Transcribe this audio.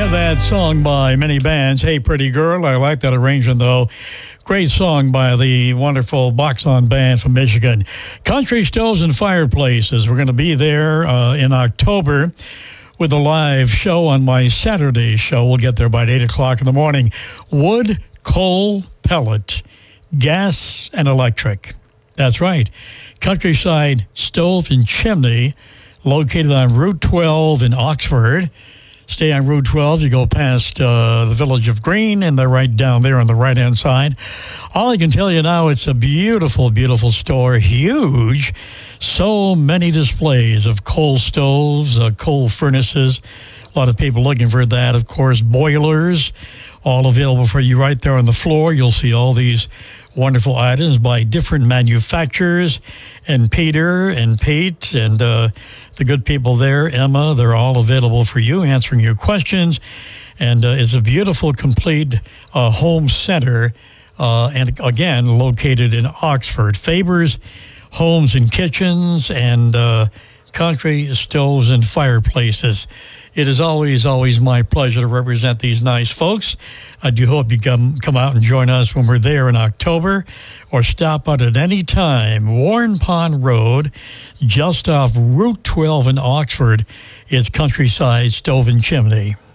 have that song by many bands. Hey, Pretty Girl. I like that arrangement, though. Great song by the wonderful Boxon Band from Michigan. Country Stoves and Fireplaces. We're going to be there in October with a live show on my Saturday show. We'll get there by 8 o'clock in the morning. Wood, coal, pellet, gas, and electric. That's right. Countryside Stove and Chimney, located on Route 12 in Oxford. Stay on Route 12. You go past the village of Green, and they're right down there on the right-hand side. All I can tell you now, it's a beautiful, beautiful store. Huge. So many displays of coal stoves, coal furnaces. A lot of people looking for that. Of course, boilers, all available for you right there on the floor. You'll see all these wonderful items by different manufacturers. And Peter and Pete and the good people there, Emma, they're all available for you, answering your questions. And it's a beautiful, complete home center, and again, located in Oxford. Faber's Homes and Kitchens and Country Stoves and Fireplaces. It is always, always my pleasure to represent these nice folks. I do hope you come out and join us when we're there in October, or stop out at any time. Warren Pond Road, just off Route 12 in Oxford. It's Countryside Stove and Chimney.